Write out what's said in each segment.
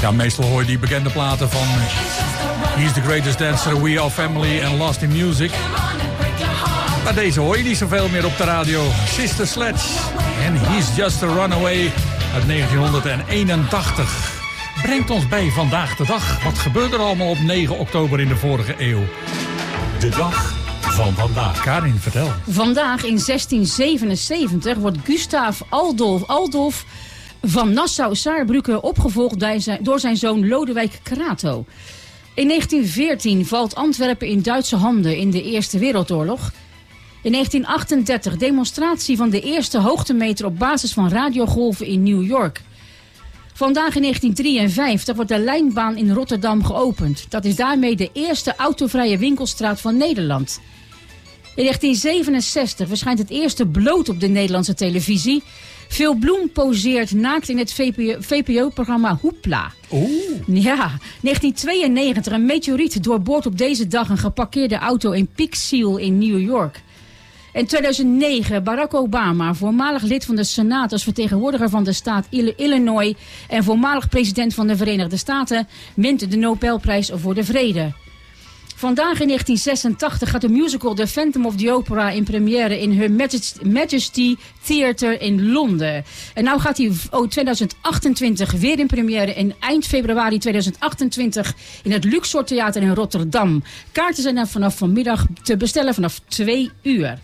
Ja, meestal hoor je die bekende platen van He's the Greatest Dancer, We Are Family en Lost in Music. Maar deze hoor je niet zoveel meer op de radio. Sister Sledge en He's Just a Runaway uit 1981. Brengt ons bij vandaag de dag. Wat gebeurde er allemaal op 9 oktober in de vorige eeuw? De dag van vandaag. Karin, vertel. Vandaag in 1677 wordt Gustav Adolf van Nassau-Saarbrücken opgevolgd door zijn zoon Lodewijk Crato. In 1914 valt Antwerpen in Duitse handen in de Eerste Wereldoorlog. In 1938 demonstratie van de eerste hoogtemeter op basis van radiogolven in New York. Vandaag in 1953 wordt de lijnbaan in Rotterdam geopend. Dat is daarmee de eerste autovrije winkelstraat van Nederland. In 1967 verschijnt het eerste bloot op de Nederlandse televisie. Phil Bloem poseert naakt in het VPO-programma Hoepla. Ja, 1992. Een meteoriet doorboort op deze dag een geparkeerde auto in Peak Seal in New York. In 2009, Barack Obama, voormalig lid van de Senaat als vertegenwoordiger van de staat Illinois en voormalig president van de Verenigde Staten, wint de Nobelprijs voor de Vrede. Vandaag in 1986 gaat de musical The Phantom of the Opera in première in Her Majesty Theatre in Londen. En nou gaat hij 2028 weer in première in eind februari 2028 in het Luxor Theater in Rotterdam. Kaarten zijn er vanaf vanmiddag te bestellen vanaf 2 uur.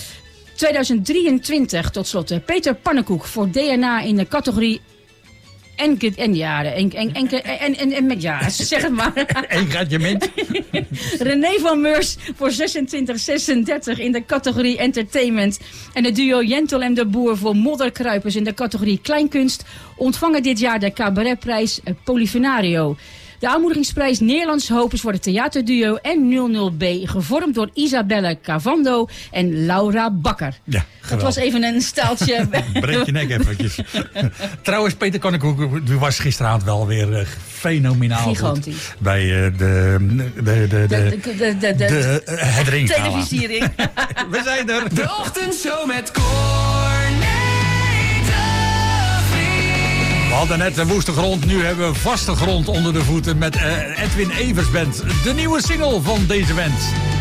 2023 tot slot. Peter Pannenkoek voor DNA in de categorie zeg het maar. Engagement. René van Meurs voor 26-36 in de categorie entertainment. En het duo Jentel en de Boer voor modderkruipers in de categorie kleinkunst ontvangen dit jaar de cabaretprijs Polifenario. De aanmoedigingsprijs Nederlands Hoop is voor het theaterduo N00B, gevormd door Isabelle Cavando en Laura Bakker. Ja, dat was even een staaltje. Breek je nek eventjes. Trouwens, Peter Pannenkoek was gisteravond wel weer fenomenaal. Gigantisch. Goed bij het ringgala. Televisiering. We zijn er. De ochtendshow met Cor. We hadden net een woeste grond, nu hebben we vaste grond onder de voeten met Edwin Evers Band. De nieuwe single van deze band.